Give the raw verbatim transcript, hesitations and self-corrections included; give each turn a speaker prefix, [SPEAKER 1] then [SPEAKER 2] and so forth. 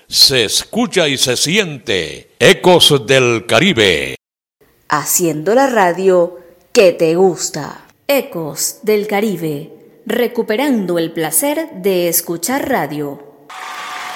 [SPEAKER 1] Se escucha y se siente Ecos del Caribe.
[SPEAKER 2] Haciendo la radio que te gusta. Ecos del Caribe, recuperando el placer de escuchar radio.